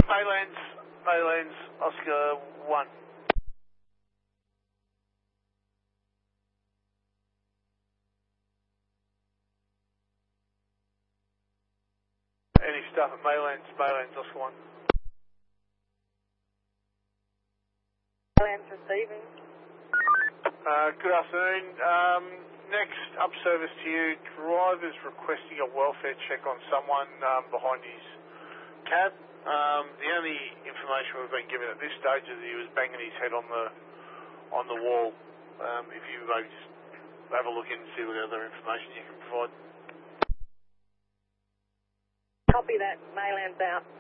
Maylands, Oscar 1. Any stuff at Maylands, Oscar 1. Maylands receiving. Good afternoon. Next up service to you, driver's requesting a welfare check on someone behind his cab. The only information we've been given at this stage is he was banging his head on the wall. If you maybe just have a look in and see what other information you can provide. Copy that. Maylands out.